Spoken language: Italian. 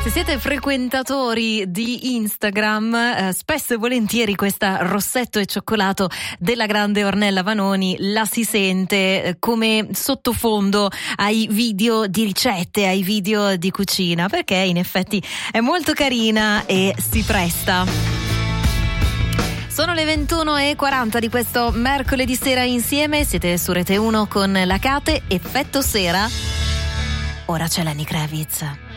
Se siete frequentatori di Instagram, spesso e volentieri questa rossetto e cioccolato della grande Ornella Vanoni la si sente come sottofondo ai video di ricette, ai video di cucina, perché in effetti è molto carina e si presta. Sono le 21:40 di questo mercoledì sera insieme, siete su Rete 1 con la Cate, effetto sera. Ora c'è Lenny Kravitz.